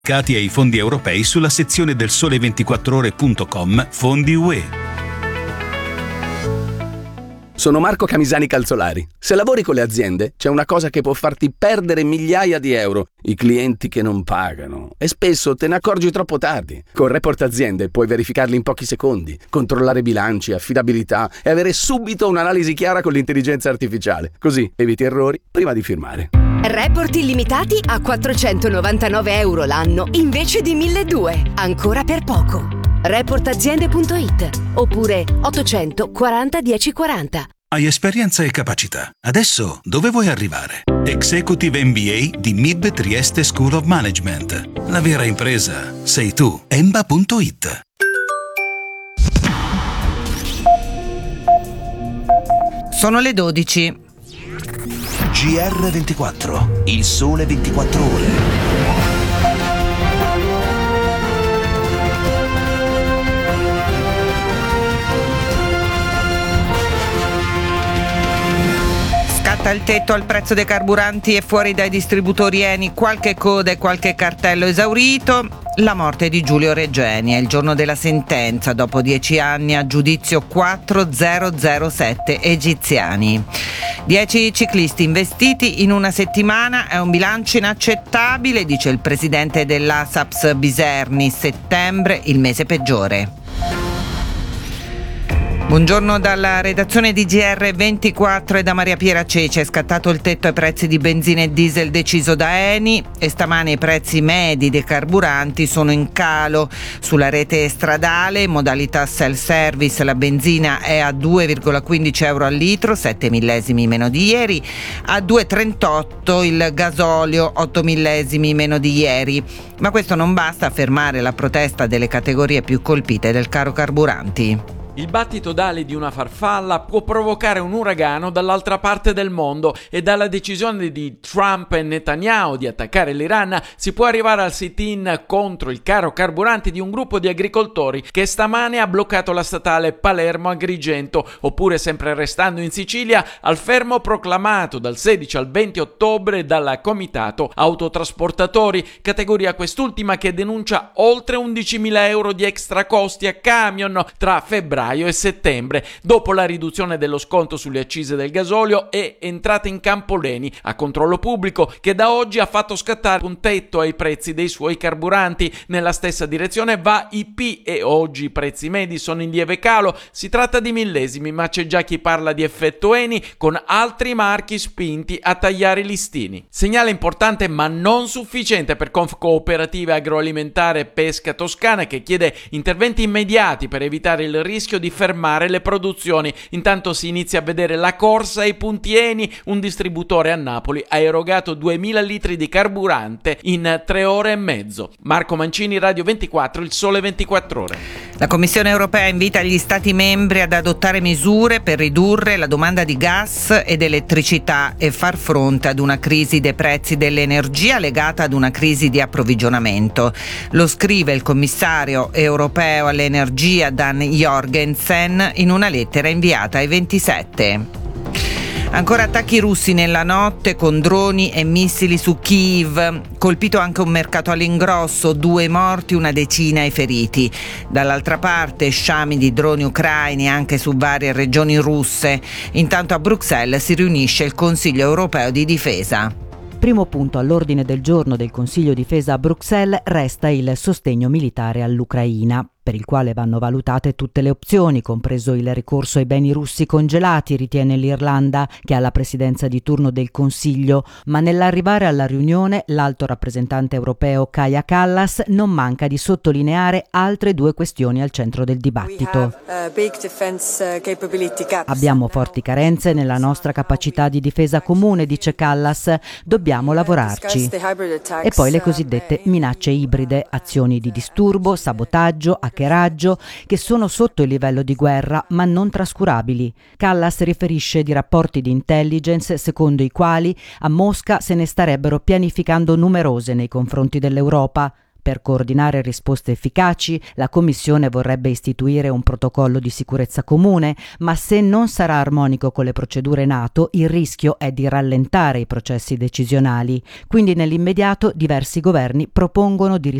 e i fondi europei sulla sezione del sole24ore.com Fondi UE. Sono Marco Camisani Calzolari. Se lavori con le aziende, c'è una cosa che può farti perdere migliaia di euro: i clienti che non pagano. E spesso te ne accorgi troppo tardi. Con Report Aziende puoi verificarli in pochi secondi, controllare bilanci, affidabilità e avere subito un'analisi chiara con l'intelligenza artificiale. Così eviti errori prima di firmare. Report illimitati a €499 l'anno invece di $1.200. Ancora per poco. Reportaziende.it oppure 840 1040. Hai esperienza e capacità. Adesso dove vuoi arrivare? Executive MBA di MIB Trieste School of Management. La vera impresa sei tu. Emba.it. Sono le 12. GR24, il sole 24 ore. Scatta il tetto al prezzo dei carburanti e fuori dai distributori Eni qualche coda e qualche cartello esaurito. La morte di Giulio Regeni è il giorno della sentenza dopo 10 anni a giudizio 4007 egiziani. 10 ciclisti investiti in una settimana è un bilancio inaccettabile, dice il presidente dell'ASAPS Biserni. Settembre il mese peggiore. Buongiorno dalla redazione di GR24 e da Maria Piera Cece. È scattato il tetto ai prezzi di benzina e diesel deciso da Eni e stamane i prezzi medi dei carburanti sono in calo. Sulla rete stradale, modalità self-service, la benzina è a 2,15 euro al litro, 7 millesimi meno di ieri, a 2,38 il gasolio, 8 millesimi meno di ieri. Ma questo non basta a fermare la protesta delle categorie più colpite del caro carburanti. Il battito d'ali di una farfalla può provocare un uragano dall'altra parte del mondo e dalla decisione di Trump e Netanyahu di attaccare l'Iran si può arrivare al sit-in contro il caro carburanti di un gruppo di agricoltori che stamane ha bloccato la statale Palermo-Agrigento, oppure, sempre restando in Sicilia, al fermo proclamato dal 16 al 20 ottobre dal Comitato Autotrasportatori, categoria quest'ultima che denuncia oltre 11.000 euro di extra costi a camion tra febbraio e settembre, dopo la riduzione dello sconto sulle accise del gasolio e entrata in campo Leni a controllo pubblico, che da oggi ha fatto scattare un tetto ai prezzi dei suoi carburanti. Nella stessa direzione va IP e oggi i prezzi medi sono in lieve calo. Si tratta di millesimi, ma c'è già chi parla di effetto Eni, con altri marchi spinti a tagliare i listini. Segnale importante ma non sufficiente per Confcooperative Agroalimentare Pesca Toscana, che chiede interventi immediati per evitare il rischio di fermare le produzioni. Intanto si inizia a vedere la corsa ai punti Eni. Un distributore a Napoli ha erogato 2000 litri di carburante in 3 ore e mezzo. Marco Mancini, Radio 24, il sole 24 ore. La Commissione europea invita gli Stati membri ad adottare misure per ridurre la domanda di gas ed elettricità e far fronte ad una crisi dei prezzi dell'energia legata ad una crisi di approvvigionamento. Lo scrive il commissario europeo all'energia Dan Jorgensen in una lettera inviata ai 27. Ancora attacchi russi nella notte con droni e missili su Kyiv. Colpito anche un mercato all'ingrosso, 2 morti, una decina i feriti. Dall'altra parte sciami di droni ucraini anche su varie regioni russe. Intanto a Bruxelles si riunisce il Consiglio europeo di difesa. Primo punto all'ordine del giorno del Consiglio difesa a Bruxelles resta il sostegno militare all'Ucraina, per il quale vanno valutate tutte le opzioni, compreso il ricorso ai beni russi congelati, ritiene l'Irlanda, che ha la presidenza di turno del Consiglio, ma nell'arrivare alla riunione l'alto rappresentante europeo Kaja Kallas non manca di sottolineare altre 2 questioni al centro del dibattito. Abbiamo forti carenze nella nostra capacità di difesa comune, dice Kallas, dobbiamo lavorarci. E poi le cosiddette minacce ibride, azioni di disturbo, sabotaggio, hackeraggio, che sono sotto il livello di guerra ma non trascurabili. Kallas riferisce di rapporti di intelligence secondo i quali a Mosca se ne starebbero pianificando numerose nei confronti dell'Europa. Per coordinare risposte efficaci, la Commissione vorrebbe istituire un protocollo di sicurezza comune, ma se non sarà armonico con le procedure NATO, il rischio è di rallentare i processi decisionali. Quindi nell'immediato diversi governi propongono di